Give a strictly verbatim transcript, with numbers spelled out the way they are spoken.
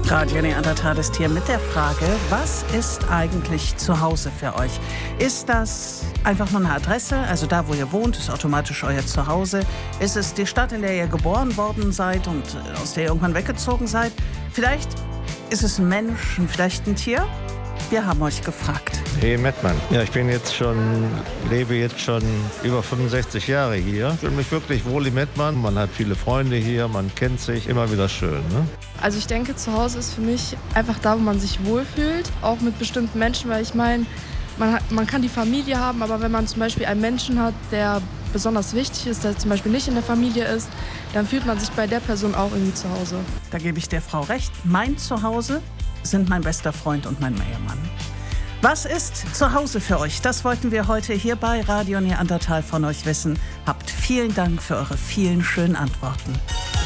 Radio Neandertal ist hier mit der Frage, was ist eigentlich zu Hause für euch? Ist das einfach nur eine Adresse, also da, wo ihr wohnt, ist automatisch euer Zuhause? Ist es die Stadt, in der ihr geboren worden seid und aus der ihr irgendwann weggezogen seid? Vielleicht ist es ein Mensch, vielleicht ein Tier? Wir haben euch gefragt. Hey Mettmann. Ja, ich bin jetzt schon, lebe jetzt schon über fünfundsechzig Jahre hier. Ich fühle mich wirklich wohl in Mettmann. Man hat viele Freunde hier, man kennt sich, immer wieder schön. Ne? Also ich denke, zu Hause ist für mich einfach da, wo man sich wohlfühlt, auch mit bestimmten Menschen, weil ich meine, man, hat, man kann die Familie haben, aber wenn man zum Beispiel einen Menschen hat, der besonders wichtig ist, der zum Beispiel nicht in der Familie ist, dann fühlt man sich bei der Person auch irgendwie zu Hause. Da gebe ich der Frau recht. Mein Zuhause sind mein bester Freund und mein Ehemann. Was ist zu Hause für euch? Das wollten wir heute hier bei Radio Neandertal von euch wissen. Habt vielen Dank für eure vielen schönen Antworten.